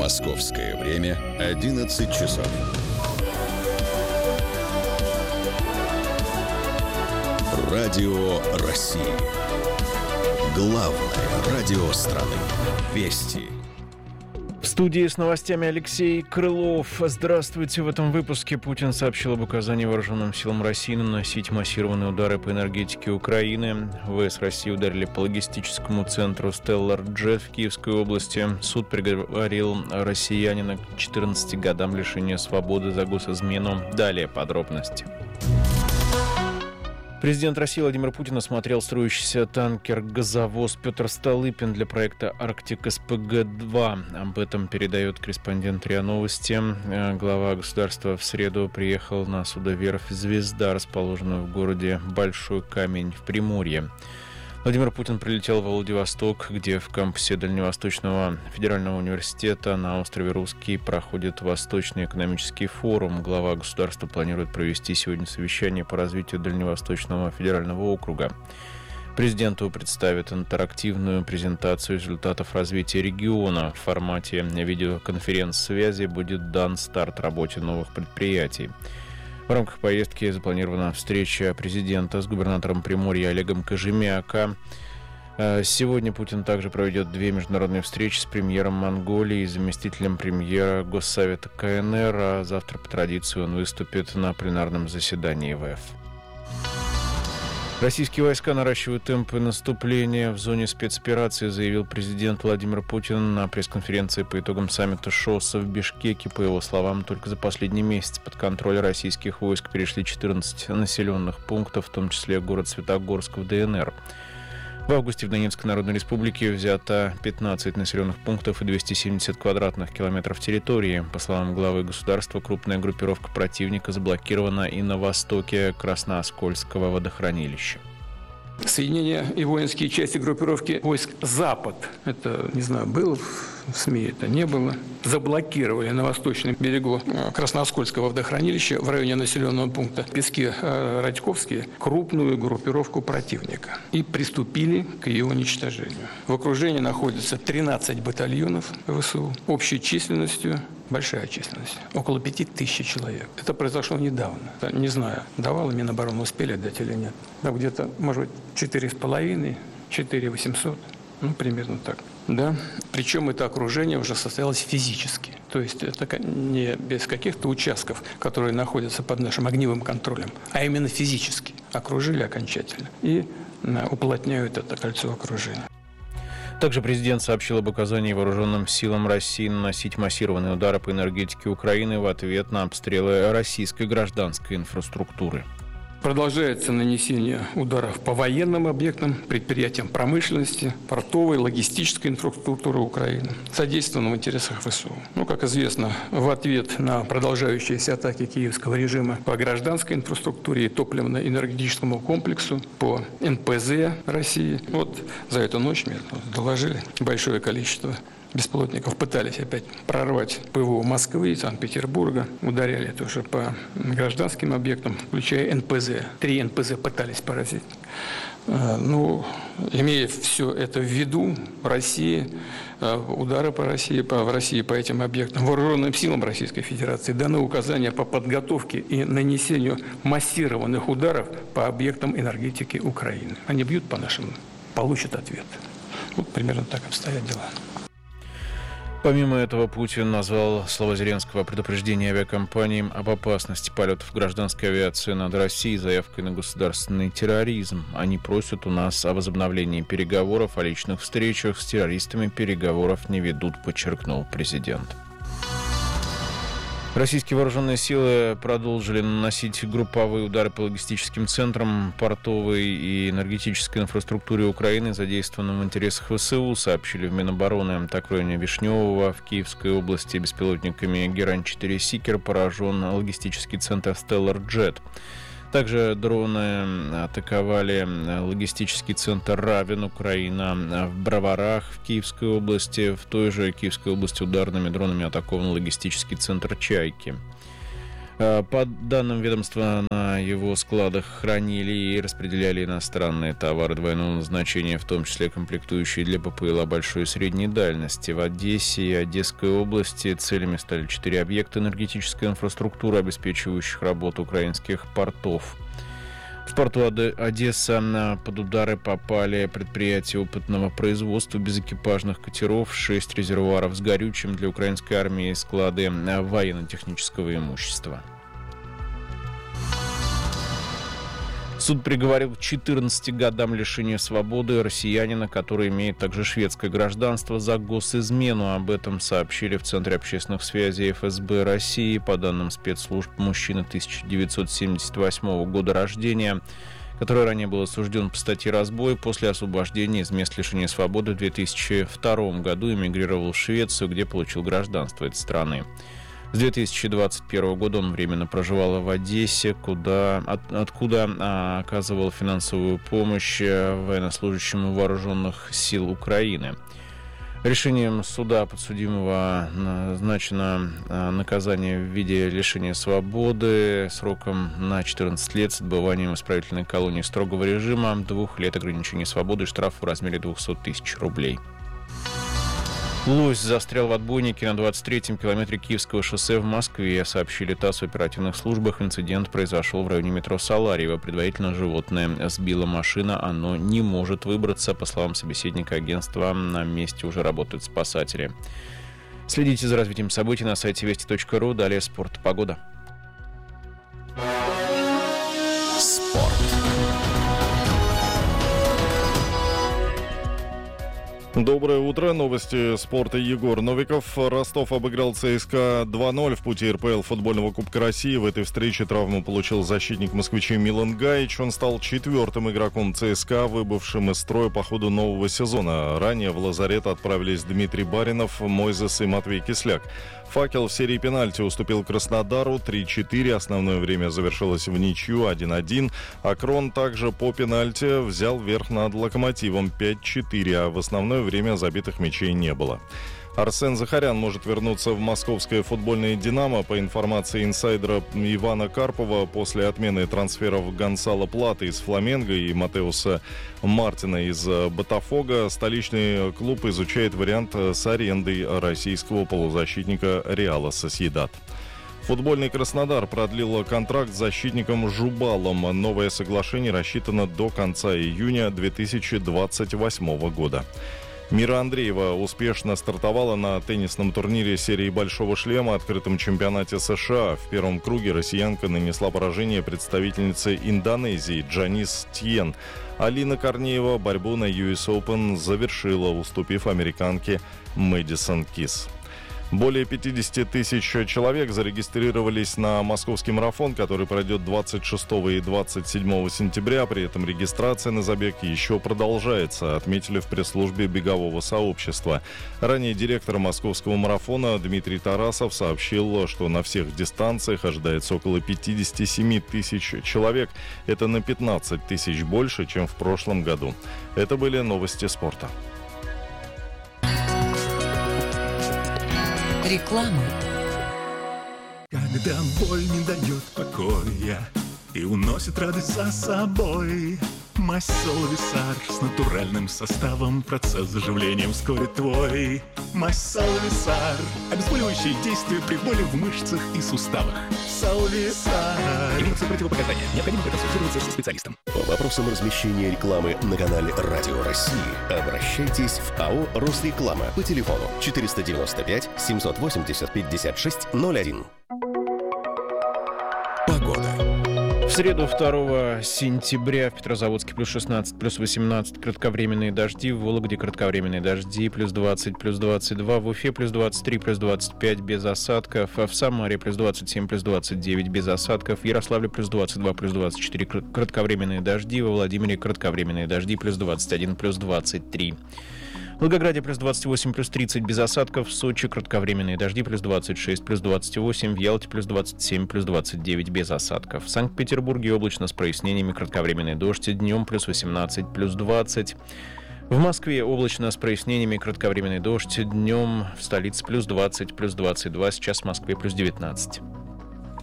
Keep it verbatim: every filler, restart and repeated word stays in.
Московское время одиннадцать часов. Радио России. Главное радио страны. Вести. В студии с новостями Алексей Крылов. Здравствуйте. В этом выпуске Путин сообщил об указании вооруженным силам России наносить массированные удары по энергетике Украины. ВС России ударили по логистическому центру Stellar Jet в Киевской области. Суд приговорил россиянина к четырнадцати годам лишения свободы за госизмену. Далее подробности. Президент России Владимир Путин осмотрел строящийся танкер-газовоз «Петр Столыпин» для проекта «Арктик СПГ два». Об этом передает корреспондент РИА Новости. Глава государства в среду приехал на судоверфь «Звезда», расположенную в городе Большой Камень в Приморье. Владимир Путин прилетел во Владивосток, где в кампусе Дальневосточного федерального университета на острове Русский проходит Восточный экономический форум. Глава государства планирует провести сегодня совещание по развитию Дальневосточного федерального округа. Президенту представят интерактивную презентацию результатов развития региона. В формате видеоконференц-связи будет дан старт работе новых предприятий. В рамках поездки запланирована встреча президента с губернатором Приморья Олегом Кожемяка. Сегодня Путин также проведет две международные встречи с премьером Монголии и заместителем премьера Госсовета КНР, а завтра по традиции он выступит на пленарном заседании ВЭФ. Российские войска наращивают темпы наступления в зоне спецоперации, заявил президент Владимир Путин на пресс-конференции по итогам саммита ШОС в Бишкеке. По его словам, только за последний месяц под контроль российских войск перешли четырнадцать населенных пунктов, в том числе город Светогорск в ДНР. В августе в Донецкой Народной Республике взято пятнадцать населенных пунктов и двести семьдесят квадратных километров территории. По словам главы государства, крупная группировка противника заблокирована и на востоке Краснооскольского водохранилища. Соединения и воинские части группировки войск «Запад», это, не знаю, было в СМИ, это не было, заблокировали на восточном берегу Краснооскольского водохранилища в районе населенного пункта Пески-Радьковские крупную группировку противника и приступили к ее уничтожению. В окружении находится тринадцать батальонов ВСУ общей численностью, большая численность, около пяти тысяч человек. Это произошло недавно. Не знаю, давала Минобороны, успели дать или нет. Да, где-то, может быть, четыре с половиной, четыре восемьсот, ну, примерно так. Да. Причем это окружение уже состоялось физически. То есть это не без каких-то участков, которые находятся под нашим огневым контролем, а именно физически. Окружили окончательно и уплотняют это кольцо окружения. Также президент сообщил об указании вооруженным силам России наносить массированные удары по энергетике Украины в ответ на обстрелы российской гражданской инфраструктуры. Продолжается нанесение ударов по военным объектам, предприятиям промышленности, портовой, логистической инфраструктуры Украины, содействованным в интересах ВСУ. Ну, как известно, в ответ на продолжающиеся атаки киевского режима по гражданской инфраструктуре и топливно-энергетическому комплексу, по эн пэ зэ России, вот за эту ночь мне доложили большое количество беспилотников пытались опять прорвать ПВО Москвы и Санкт-Петербурга. Ударяли тоже по гражданским объектам, включая эн пэ зэ. Три эн пэ зэ пытались поразить. Ну, имея все это в виду, Россия, удары по России, по, в России по этим объектам, вооруженным силам Российской Федерации даны указания по подготовке и нанесению массированных ударов по объектам энергетики Украины. Они бьют по нашим, получат ответ. Вот примерно так обстоят дела. Помимо этого, Путин назвал слова Зеленского о предупреждении авиакомпаниям об опасности полетов гражданской авиации над Россией заявкой на государственный терроризм. Они просят у нас о возобновлении переговоров, о личных встречах с террористами переговоров не ведут, подчеркнул президент. Российские вооруженные силы продолжили наносить групповые удары по логистическим центрам, портовой и энергетической инфраструктуре Украины, задействованным в интересах ВСУ, сообщили в Минобороны. Так, в районе Вишневого в Киевской области беспилотниками Герань четыре Сикер поражен логистический центр Stellar Jet. Также дроны атаковали логистический центр Равен, Украина. В Броварах в Киевской области, в той же Киевской области ударными дронами атакован логистический центр Чайки. По данным ведомства, на его складах хранили и распределяли иностранные товары двойного назначения, в том числе комплектующие для ППЛА большой и средней дальности. В Одессе и Одесской области целями стали четыре объекта энергетической инфраструктуры, обеспечивающих работу украинских портов. В порту Одесса под удары попали предприятия опытного производства безэкипажных катеров, шесть резервуаров с горючим для украинской армии и склады военно-технического имущества. Суд приговорил к четырнадцати годам лишения свободы россиянина, который имеет также шведское гражданство, за госизмену. Об этом сообщили в Центре общественных связей эф эс бэ России. По данным спецслужб, мужчина тысяча девятьсот семьдесят восьмого года рождения, который ранее был осужден по статье «Разбой», после освобождения из мест лишения свободы в две тысячи втором году эмигрировал в Швецию, где получил гражданство этой страны. С две тысячи двадцать первого года он временно проживал в Одессе, куда, от, откуда а, оказывал финансовую помощь военнослужащим вооруженных сил Украины. Решением суда подсудимого назначено а, наказание в виде лишения свободы сроком на четырнадцать лет с отбыванием в исправительной колонии строгого режима, двух лет ограничения свободы и штраф в размере двести тысяч рублей. Лось застрял в отбойнике на двадцать третьем километре Киевского шоссе в Москве, сообщили ТАСС в оперативных службах. Инцидент произошел в районе метро Саларьево. Предварительно животное сбила машина, оно не может выбраться. По словам собеседника агентства, на месте уже работают спасатели. Следите за развитием событий на сайте вести точка ру. Далее спорт, погода. Спорт. Доброе утро. Новости спорта. Егор Новиков. Ростов обыграл ЦСКА два ноль в пути эр пэ эл футбольного Кубка России. В этой встрече травму получил защитник москвичей Милан Гаич. Он стал четвертым игроком ЦСКА, выбывшим из строя по ходу нового сезона. Ранее в лазарет отправились Дмитрий Баринов, Мойзес и Матвей Кисляк. «Факел» в серии пенальти уступил Краснодару три четыре. Основное время завершилось в ничью один один. Акрон также по пенальти взял верх над «Локомотивом» пять четыре, а в основное время забитых мячей не было. Арсен Захарян может вернуться в московское футбольное «Динамо». По информации инсайдера Ивана Карпова, после отмены трансферов Гонсало Платы из «Фламенго» и Матеуса Мартина из «Ботафого», столичный клуб изучает вариант с арендой российского полузащитника «Реала Сосьедад». Футбольный Краснодар продлил контракт с защитником Жубалом. Новое соглашение рассчитано до конца июня две тысячи двадцать восьмого года. Мира Андреева успешно стартовала на теннисном турнире серии «Большого шлема» открытом чемпионате США. В первом круге россиянка нанесла поражение представительнице Индонезии Джанис Тьен. Алина Корнеева борьбу на ю эс Open завершила, уступив американке Мэдисон Кис. Более пятьдесят тысяч человек зарегистрировались на московский марафон, который пройдет двадцать шестого и двадцать седьмого сентября. При этом регистрация на забег еще продолжается, отметили в пресс-службе бегового сообщества. Ранее директор московского марафона Дмитрий Тарасов сообщил, что на всех дистанциях ожидается около пятьдесят семь тысяч человек. Это на пятнадцать тысяч больше, чем в прошлом году. Это были новости спорта. Реклама. Когда боль не дает покоя и уносит радость за собой, мазь Солвисар с натуральным составом, процесс заживления ускорит твой. Мазь Солвисар, обезболивающее действие при боли в мышцах и суставах. Солвисар. Имеются противопоказания. Необходимо проконсультироваться со специалистом. По вопросам размещения рекламы на канале Радио России обращайтесь в АО «Росреклама» по телефону четыреста девяносто пять семьсот восемьдесят пятьдесят шесть ноль один. Погода. В среду второго сентября в Петрозаводске плюс шестнадцать, плюс восемнадцать, кратковременные дожди, в Вологде кратковременные дожди, плюс двадцать, плюс двадцать два, в Уфе плюс двадцать три, плюс двадцать пять без осадков, в Самаре плюс двадцать семь, плюс двадцать девять без осадков, в Ярославле плюс двадцать два, плюс двадцать четыре кратковременные дожди, во Владимире кратковременные дожди, плюс двадцать один, плюс двадцать три. В Волгограде плюс двадцать восемь, плюс тридцать без осадков, в Сочи кратковременные дожди, плюс двадцать шесть, плюс двадцать восемь, в Ялте плюс двадцать семь, плюс двадцать девять без осадков. В Санкт-Петербурге облачно с прояснениями, кратковременный дождь, днем плюс восемнадцать, плюс двадцать. В Москве облачно с прояснениями, кратковременный дождь, днем в столице плюс двадцать, плюс двадцать два, сейчас в Москве плюс девятнадцать.